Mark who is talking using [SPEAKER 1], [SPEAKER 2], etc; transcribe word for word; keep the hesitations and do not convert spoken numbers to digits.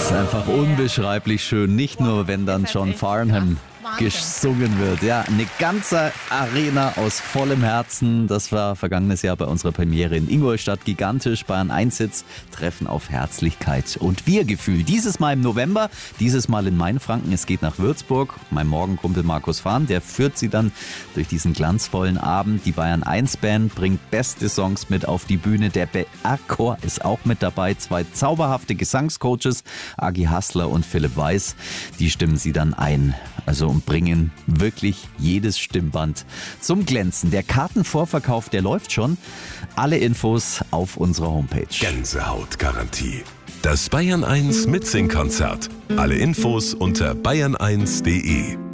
[SPEAKER 1] ist einfach unbeschreiblich schön. Nicht nur, wenn dann John Farnham gesungen wird. Ja, eine ganze Arena aus vollem Herzen. Das war vergangenes Jahr bei unserer Premiere in Ingolstadt. Gigantisch. Bayern eins Hits treffen auf Herzlichkeit und Wir-Gefühl. Dieses Mal im November, dieses Mal in Mainfranken. Es geht nach Würzburg. Mein Morgenkumpel Markus Fahn, der führt sie dann durch diesen glanzvollen Abend. Die Bayern eins Band bringt beste Songs mit auf die Bühne. Der B R-Chor ist auch mit dabei. Zwei zauberhafte Gesangscoaches, Agi Hassler und Philipp Weiß, die stimmen sie dann ein. Also und bringen wirklich jedes Stimmband zum Glänzen. Der Kartenvorverkauf, der läuft schon. Alle Infos auf unserer Homepage.
[SPEAKER 2] Gänsehautgarantie. Das Bayern eins Mitsingkonzert. Alle Infos unter bayern eins punkt de.